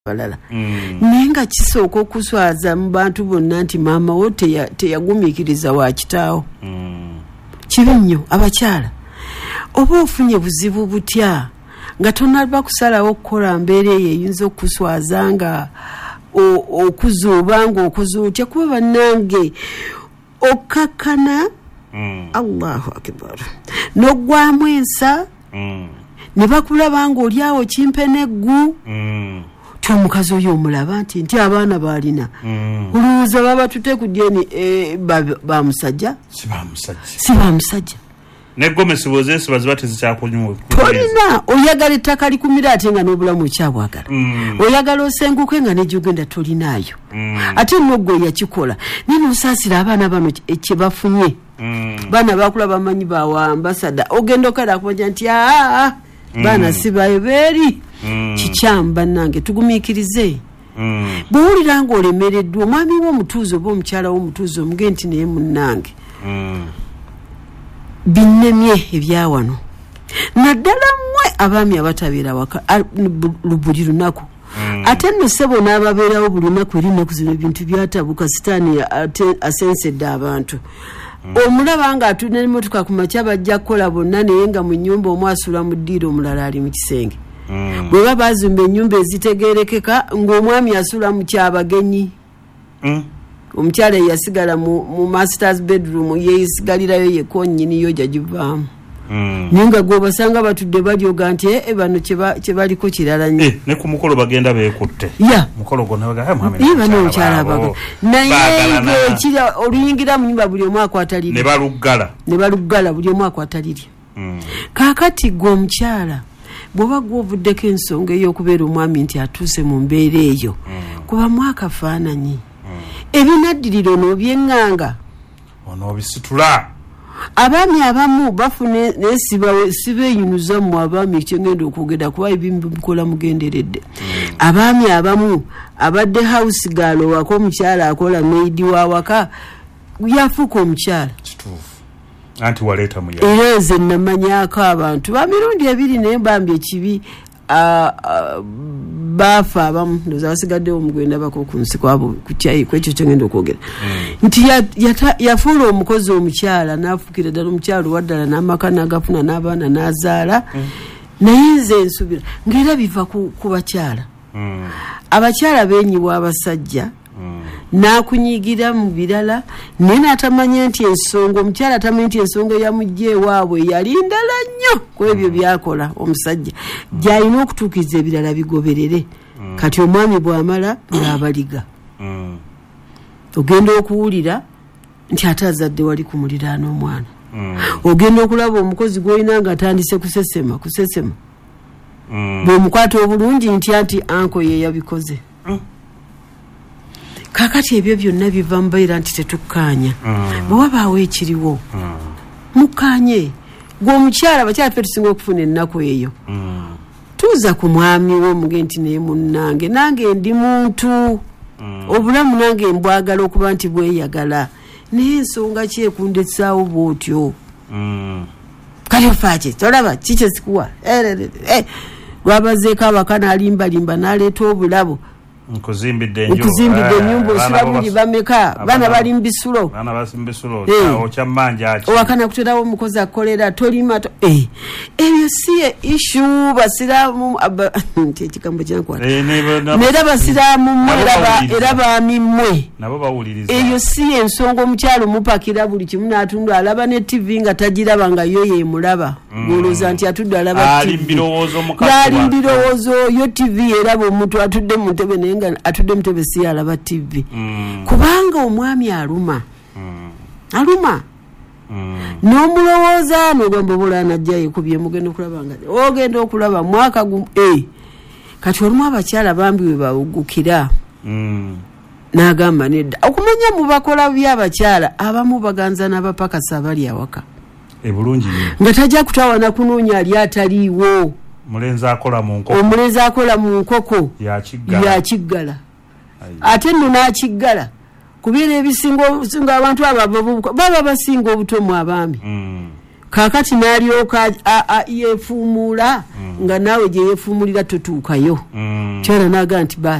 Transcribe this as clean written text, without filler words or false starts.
balala nenga kisooka okuswaza mu bantu bonna nti maama wo teyagumiikiriza wa kitaawo kibi nnyo abakyala oba ofunye buzibu butya nga tonalaba kusalawo okukola mbeera eyo eyinza okuswaza nga okuzuuba nga okuzuutya kuba bannange okakkana Allahu akbar n'oggwamu ensa ne bakulaba nga oli awo kimpe n'eggu omukazi oyo omulaba nti abaana balina olowooza baba tute ku dyeni ba musajja si ba musajja negomesi bozesi baziba tezikyakunywa tolina oyagala ettaka likumira ate nga n'obulamu okyabwagala oyagala osenguke nga nejogenda tolinaayo ate nogwe yakikola naye nosaasira abaana bano kyebafunye baana bakula bamanyi bawa ambasada ogenda okala kumanya nti baana sibayo beeri kikyamba nange tugumiikirize bwowulira nga olemereddwa omwami w'omutuuzi oba omukyala w'omutuuzi omuge nti naye munnange binnemye ebyawano naddala mmwe abaami abatabeera waka buli lunaku ate nno ssebo n'ababeerawo buli lunaku eri nnaku zino ebintu byatabuka sitaani asensedde abantu omulaba nga atunda n'emmotoka ku makya bajja kukola bonna naye nga mu nnyumba omu asula mu ddiiro omulala ali mu kisenge bwe baba bazimba ennyumba ezitegeerekeka ng'omwami asula mu kyabagenyi omukyala yasigala mu masters bedroom yeesigalirayo yekonnyiniyo jagivaamu naye nga gwobasanga batudde balyoga nti bano kyebaliko kirala nnyo ne ku mukolo bagenda beekutte mukolo bano omukyala baga naye ekira oluyingira mu nyumba buli omu akwata lirye ne baluggala buli omu akwata lirye kaakati gwe omukyala bw'oba gw'ovuddeko ensonga ey'okubeera omwami nti atuuse mu mbeera eyo kubamu akafaananyi ebinaddiriro n'obyeŋŋanga onoobisitula abaami abamu bafune naye sibeeyunuza mu abaami ekyengenda okwogera kuba ebimu bikola mugenderedde abaami abamu abadde house girl waka omukyala akola maidi wawaka yafuuka omukyala anti waleeta muya era nze namanyako abantu bamirundi ebiri naye bambi ekibi baafa abamu ndoza basigaddewo omugwenda bako ku nsi kwabo kwekyo kyengenda okwogera nti yafuula omukozi omukyala n'afuukira ddala omukyala owaddala n'amaka n'agafuna n'abaana n'azaala naye nze nsubira ng'era biva ku bakyala abakyala beenyibwa abasajja n'akunyigira mu birala naye n'atamanya nti ensonga omukyala atamanya nti ensonga eyamujja ewaabwe yali ndala nnyo ku ebyo byakola omusajja gy'alina okutuukiriza ebirala bigoberere kati omwami bw'amala ng'abaliga ogenda okuwulira nti ate azadde wali ku muliraano omwana ogenda okulaba omukozi gw'olina nga atandise kusesema bw'omukwata obulungi nti anti anko ye yabikoze kakati ebyo byonna biva mbaira nti tetukkaanya bwe wabaawo ekiriwo mukkaanye gwe omukyala abakyala ffe tusinga okufuna ennaku eyo tuuza ku mwami w'omuge nti naye munnange nange ndi muntu obulamu nange mbwagala okuba nti bweyagala naye ensonga ki ekundesaawo bw'otyo kali ofaaki tolaba kiki esikuwa lwabazeeko abaka n'alimbalimba n'aleeta obulabo nkuzimbidde ennyumba osula buli bameka baana bali mu bisulo owakana kuterawo omukozi akolera tolima ebyo si ishu basiraamu nti ekigambo kyankwata naera basiraamu mmwe era baami mmwe eyo si ensonga omukyalo mupakira buli kimu n'atunda alaba ne tv nga tagiraba nga yo yemulaba ng'olowooza nti atudde alaba birowoozo yo tv eraba omuntu atudde mu ntebe naye atudde mutebe si alaba tv kubanga omwami aluma n'omulowooza n'ogamba obulaana ajja yekubye ogenda okulaba mwaka gumu kati olumu abakyala bambi we bawugukira n'agamba nedda okumanya mu bakola by'abakyala abamu baganza n'abapakasa abali awaka nga tajja kutawana kunoonya ali ataliiwo omulenzi akola mu nkoko yakiggala ate nno n'akiggala kubeera ebisinga abantu abo baba basinga obuto mu abaami kakati nalyoka yefuumula nga naawe gye yefuumulira totuukayo kyala naga nti